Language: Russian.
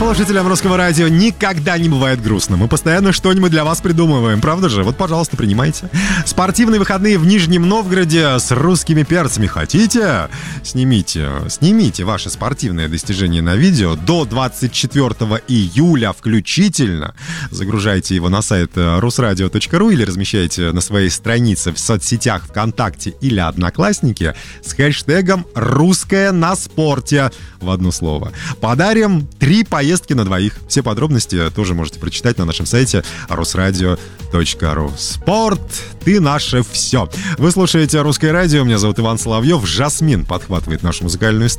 Слушателям Русского радио никогда не бывает грустно. Мы постоянно что-нибудь для вас придумываем, правда же? Вот, пожалуйста, принимайте. Спортивные выходные в Нижнем Новгороде с русскими перцами. Хотите? Снимите ваши спортивные достижения на видео до 24 июля включительно. Загружайте его на сайт rusradio.ru или размещайте на своей странице в соцсетях ВКонтакте или Одноклассники с хэштегом «Русское на спорте» в одно слово. Подарим 3 поездки на двоих. Все подробности тоже можете прочитать на нашем сайте rusradio.ru. Спорт, ты наше все. Вы слушаете Русское радио. Меня зовут Иван Соловьев. Жасмин подхватывает нашу музыкальную